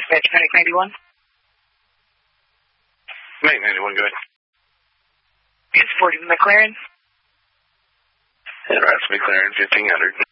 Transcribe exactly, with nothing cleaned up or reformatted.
Dispatch Medic ninety-one. Medic ninety-one, go ahead. It's forty McLaren. Yeah, that's McLaren fifteen hundred.